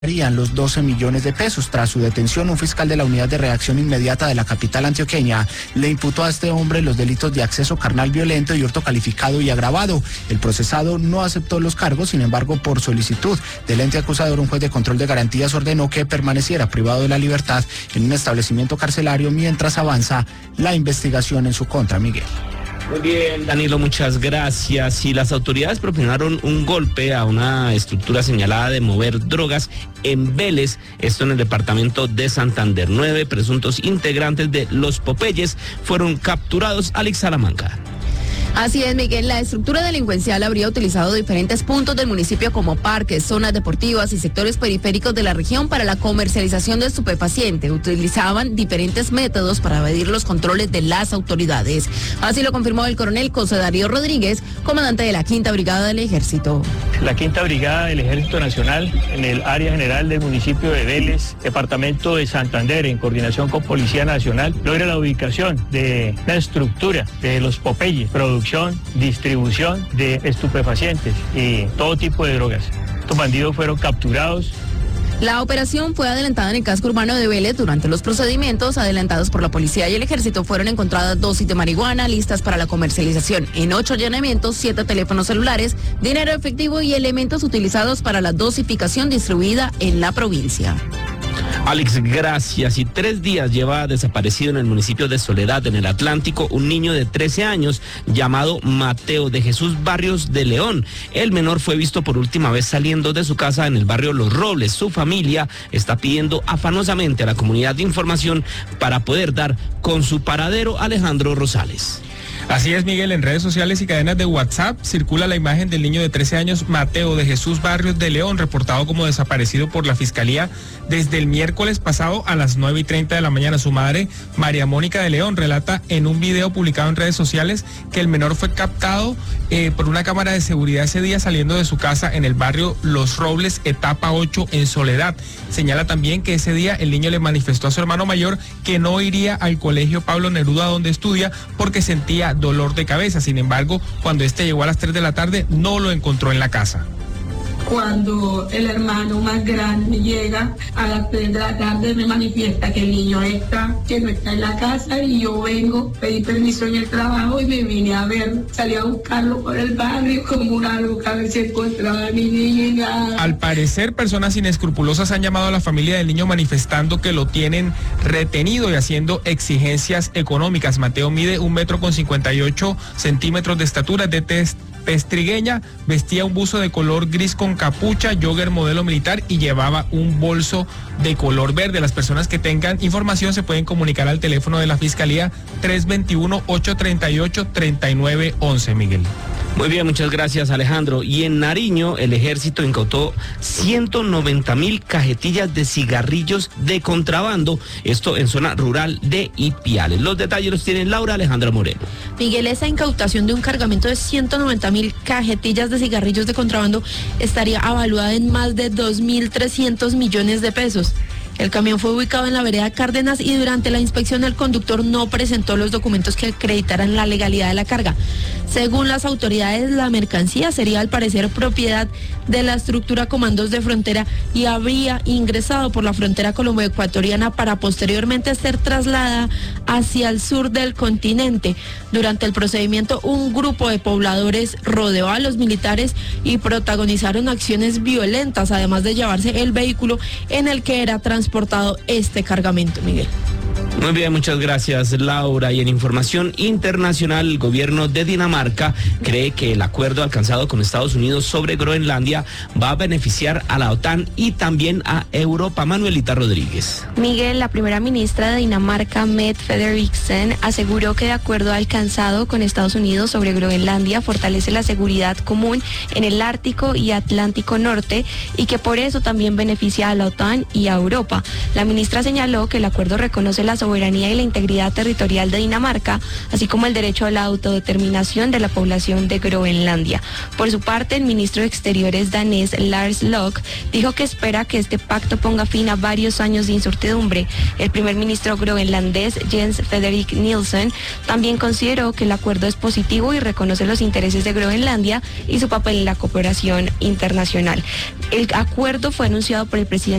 los 12 millones de pesos. Tras su detención, un fiscal de la Unidad de Reacción Inmediata de la capital antioqueña le imputó a este hombre los delitos de acceso carnal violento y hurto calificado y agravado. El procesado no aceptó los cargos, sin embargo, por solicitud del ente acusador, un juez de control de garantías ordenó que permaneciera privado de la libertad en un establecimiento carcelario mientras avanza la investigación en su contra. Miguel. Muy bien, Danilo, muchas gracias. Y las autoridades propinaron un golpe a una estructura señalada de mover drogas en Vélez, esto en el departamento de Santander. 9 presuntos integrantes de Los Popeyes fueron capturados. Alex Salamanca. Así es, Miguel. La estructura delincuencial habría utilizado diferentes puntos del municipio como parques, zonas deportivas y sectores periféricos de la región para la comercialización de estupefacientes. Utilizaban diferentes métodos para evadir los controles de las autoridades. Así lo confirmó el coronel José Darío Rodríguez, comandante de la 5ª Brigada del Ejército. La 5ª Brigada del Ejército Nacional, en el área general del municipio de Vélez, departamento de Santander, en coordinación con Policía Nacional, logra la ubicación de una estructura de Los Popeyes, producción, distribución de estupefacientes y todo tipo de drogas. Estos bandidos fueron capturados. La operación fue adelantada en el casco urbano de Vélez. Durante los procedimientos adelantados por la policía y el ejército fueron encontradas dosis de marihuana listas para la comercialización. En 8 allanamientos, 7 teléfonos celulares, dinero efectivo y elementos utilizados para la dosificación distribuida en la provincia. Alex, gracias. Y 3 días lleva desaparecido en el municipio de Soledad, en el Atlántico, un niño de 13 años llamado Mateo de Jesús Barrios de León. El menor fue visto por última vez saliendo de su casa en el barrio Los Robles. Su familia está pidiendo afanosamente a la comunidad de información para poder dar con su paradero. Alejandro Rosales. Así es, Miguel. En redes sociales y cadenas de WhatsApp circula la imagen del niño de 13 años, Mateo de Jesús Barrios de León, reportado como desaparecido por la Fiscalía desde el miércoles pasado a las 9:30 de la mañana. Su madre, María Mónica de León, relata en un video publicado en redes sociales que el menor fue captado por una cámara de seguridad ese día saliendo de su casa en el barrio Los Robles, etapa 8, en Soledad. Señala también que ese día el niño le manifestó a su hermano mayor que no iría al colegio Pablo Neruda donde estudia porque sentía dolor de cabeza. Sin embargo, cuando este llegó a las 3 de la tarde, no lo encontró en la casa. Cuando el hermano más grande llega a las 3 de la tarde, me manifiesta que el niño que no está en la casa, y yo vengo, pedí permiso en el trabajo y me vine a ver, salí a buscarlo por el barrio como una loca a ver si encontraba a mi niño y nada. Al parecer, personas inescrupulosas han llamado a la familia del niño manifestando que lo tienen retenido y haciendo exigencias económicas. Mateo mide 1,58 m de estatura, de test pestrigueña, vestía un buzo de color gris con capucha, jogger modelo militar y llevaba un bolso de color verde. Las personas que tengan información se pueden comunicar al teléfono de la Fiscalía 321-838-3911, Miguel. Muy bien, muchas gracias, Alejandro. Y en Nariño, el ejército incautó 190.000 cajetillas de cigarrillos de contrabando, esto en zona rural de Ipiales. Los detalles los tiene Laura Alejandra Moreno. Miguel, esa incautación de un cargamento de 190.000 cajetillas de cigarrillos de contrabando estaría avaluada en más de 2.300 millones de pesos. El camión fue ubicado en la vereda Cárdenas y durante la inspección el conductor no presentó los documentos que acreditaran la legalidad de la carga. Según las autoridades, la mercancía sería al parecer propiedad de la estructura Comandos de Frontera y habría ingresado por la frontera colombo-ecuatoriana para posteriormente ser trasladada hacia el sur del continente. Durante el procedimiento, un grupo de pobladores rodeó a los militares y protagonizaron acciones violentas, además de llevarse el vehículo en el que era transportado este cargamento, Miguel. Muy bien, muchas gracias, Laura. Y en información internacional, el gobierno de Dinamarca cree que el acuerdo alcanzado con Estados Unidos sobre Groenlandia va a beneficiar a la OTAN y también a Europa. Manuelita Rodríguez. Miguel, la primera ministra de Dinamarca, Mette Frederiksen, aseguró que de acuerdo alcanzado con Estados Unidos sobre Groenlandia fortalece la seguridad común en el Ártico y Atlántico Norte y que por eso también beneficia a la OTAN y a Europa. La ministra señaló que el acuerdo reconoce la soberanía y la integridad territorial de Dinamarca, así como el derecho a la autodeterminación de la población de Groenlandia. Por su parte, el ministro de Exteriores danés Lars Løkke dijo que espera que este pacto ponga fin a varios años de incertidumbre. El primer ministro groenlandés Jens Frederik Nielsen también consideró que el acuerdo es positivo y reconoce los intereses de Groenlandia y su papel en la cooperación internacional. El acuerdo fue anunciado por el presidente